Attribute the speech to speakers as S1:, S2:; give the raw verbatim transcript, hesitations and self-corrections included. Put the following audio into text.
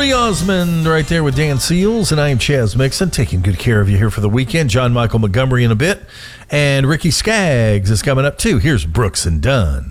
S1: Marie Osmond right there with Dan Seals, and I am Chaz Mixon, taking good care of you here for the weekend. John Michael Montgomery in a bit, and Ricky Skaggs is coming up too. Here's Brooks and Dunn.